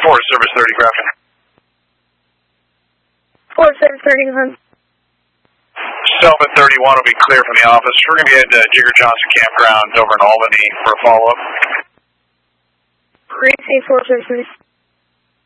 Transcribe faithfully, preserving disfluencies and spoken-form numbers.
Forest Service thirty, Grafton. Forest Service thirty-one. Self at thirty-one will be clear from the office. We're going to be at uh, Jigger Johnson Campground over in Albany for a follow-up. Receive Forest Service.